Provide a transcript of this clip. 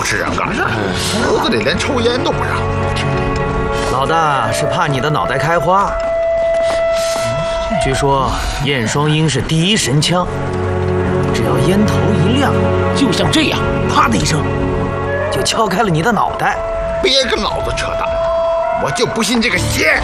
是人干的，屋子里连抽烟都不让。 老大是怕你的脑袋开花。据说燕双鹰是第一神枪，只要烟头一亮， 就像这样，啪的一声， 就敲开了你的脑袋。 别跟老子扯淡，我就不信这个邪！